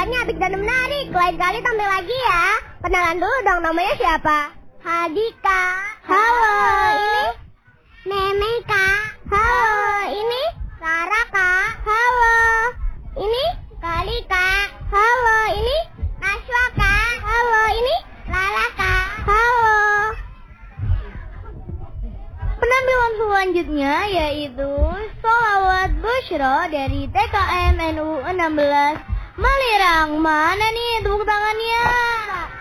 penampilannya apik dan menarik. Lain kali tampil lagi ya. Kenalan dulu dong, namanya siapa? Hadika. Halo, ini Meme Kak. Halo, ini Sarah Kak. Halo, ini Kali Kak. Halo, ini Naswa Kak. Halo, ini Lala Kak. Halo. Penampilan selanjutnya yaitu Sholawat Bushro dari TKM NU 16 Malirang. Mana nih tepuk tangannya?